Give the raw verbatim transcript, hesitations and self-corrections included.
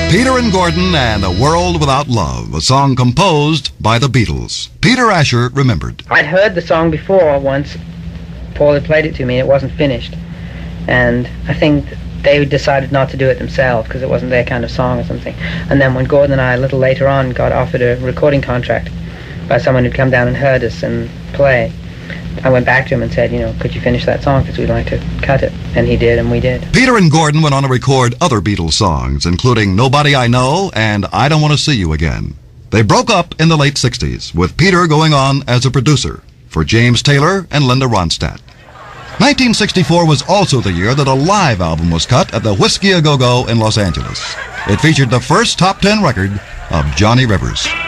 Peter and Gordon and A World Without Love, a song composed by the Beatles. Peter Asher remembered. I'd heard the song before once. Paul had played it to me and it wasn't finished. And I think they decided not to do it themselves because it wasn't their kind of song or something. And then when Gordon and I, a little later on, got offered a recording contract by someone who'd come down and heard us and play, I went back to him and said, you know, could you finish that song because we'd like to cut it. And he did, and we did. Peter and Gordon went on to record other Beatles songs, including Nobody I Know and I Don't Want to See You Again. They broke up in the late sixties, with Peter going on as a producer for James Taylor and Linda Ronstadt. nineteen sixty-four was also the year that a live album was cut at the Whiskey A Go Go in Los Angeles. It featured the first top ten record of Johnny Rivers.